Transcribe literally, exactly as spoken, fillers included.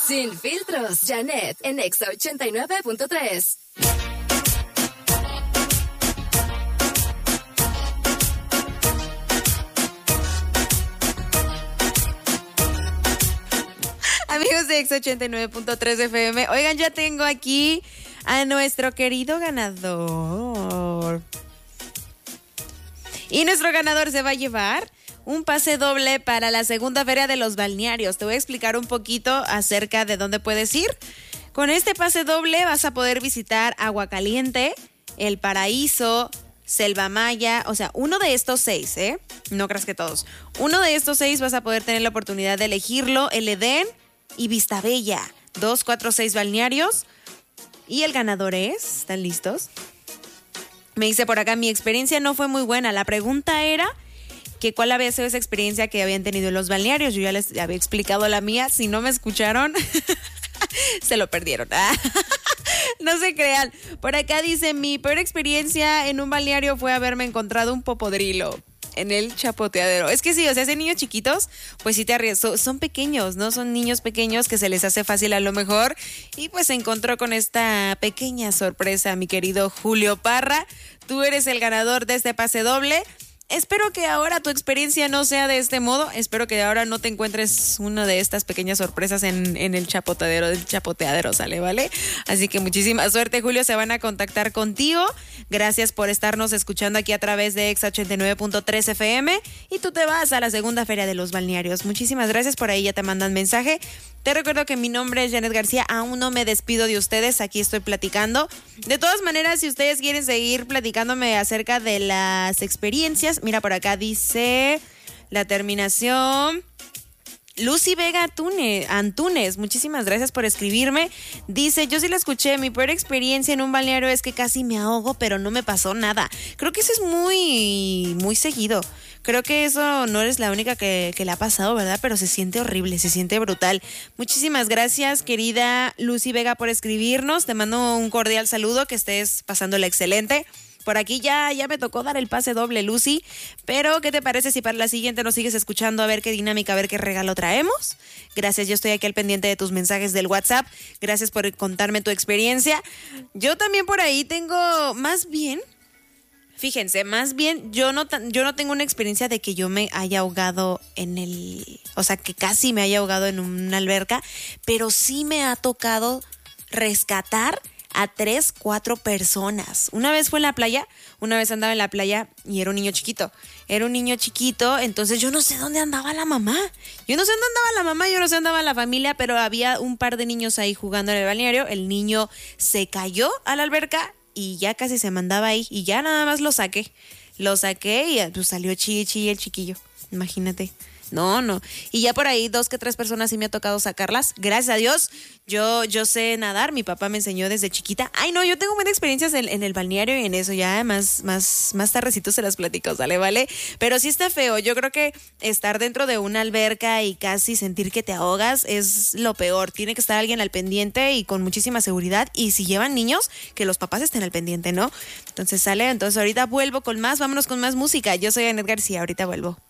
Sin filtros, Janet, en Exa ochenta y nueve punto tres. Amigos de Exa ochenta y nueve punto tres F M, oigan, ya tengo aquí a nuestro querido ganador. Y nuestro ganador se va a llevar un pase doble para la segunda feria de los balnearios. Te voy a explicar un poquito acerca de dónde puedes ir. Con este pase doble vas a poder visitar Aguacaliente, El Paraíso, Selva Maya, o sea, uno de estos seis, ¿eh? No creas que todos. Uno de estos seis vas a poder tener la oportunidad de elegirlo, el Edén y Vistabella. Dos, cuatro, seis balnearios. Y el ganador es, ¿están listos? Me dice por acá, mi experiencia no fue muy buena. La pregunta era que cuál había sido esa experiencia que habían tenido en los balnearios. Yo ya les había explicado la mía. Si no me escucharon, se lo perdieron. No se crean. Por acá dice, mi peor experiencia en un balneario fue haberme encontrado un popodrilo en el chapoteadero. Es que sí, o sea, ese niños chiquitos, pues sí te arriesgas. Son pequeños, ¿no? Son niños pequeños que se les hace fácil a lo mejor. Y pues se encontró con esta pequeña sorpresa, mi querido Julio Parra. Tú eres el ganador de este pase doble. Espero que ahora tu experiencia no sea de este modo. Espero que ahora no te encuentres una de estas pequeñas sorpresas en, en el chapoteadero, del chapoteadero, ¿sale? ¿Vale? Así que muchísima suerte, Julio. Se van a contactar contigo. Gracias por estarnos escuchando aquí a través de Exa ochenta y nueve punto tres F M. Y tú te vas a la segunda feria de los balnearios. Muchísimas gracias. Por ahí ya te mandan mensaje. Te recuerdo que mi nombre es Janet García. Aún no me despido de ustedes. Aquí estoy platicando. De todas maneras, si ustedes quieren seguir platicándome acerca de las experiencias, mira, por acá dice la terminación Lucy Vega Antúnez, Antúnez, muchísimas gracias por escribirme. Dice, yo sí la escuché, mi peor experiencia en un balneario es que casi me ahogo, pero no me pasó nada. Creo que eso es muy, muy seguido. Creo que eso no eres la única que, que le ha pasado, ¿verdad? Pero se siente horrible, se siente brutal. Muchísimas gracias, querida Lucy Vega, por escribirnos. Te mando un cordial saludo, que estés pasándola excelente. Por aquí ya, ya me tocó dar el pase doble, Lucy, pero ¿qué te parece si para la siguiente nos sigues escuchando a ver qué dinámica, a ver qué regalo traemos? Gracias, yo estoy aquí al pendiente de tus mensajes del WhatsApp. Gracias por contarme tu experiencia. Yo también por ahí tengo, más bien, fíjense, más bien yo no, yo no tengo una experiencia de que yo me haya ahogado en el, o sea, que casi me haya ahogado en una alberca, pero sí me ha tocado rescatar a tres, cuatro personas. Una vez fue en la playa, una vez andaba en la playa y era un niño chiquito. Era un niño chiquito, entonces yo no sé dónde andaba la mamá. Yo no sé dónde andaba la mamá, yo no sé dónde andaba la familia, pero había un par de niños ahí jugando en el balneario. El niño se cayó a la alberca y ya casi se mandaba ahí y ya nada más lo saqué. Lo saqué y pues salió chille, chille el chiquillo. Imagínate. No, no. Y ya por ahí dos que tres personas sí me ha tocado sacarlas. Gracias a Dios, yo, yo sé nadar. Mi papá me enseñó desde chiquita. Ay, no, yo tengo buenas experiencias en, en el balneario y en eso. Ya más, más, más tardecito se las platico, ¿sale? ¿Vale? Pero sí está feo. Yo creo que estar dentro de una alberca y casi sentir que te ahogas es lo peor. Tiene que estar alguien al pendiente y con muchísima seguridad. Y si llevan niños, que los papás estén al pendiente, ¿no? Entonces sale. Entonces ahorita vuelvo con más. Vámonos con más música. Yo soy Anet García. Ahorita vuelvo.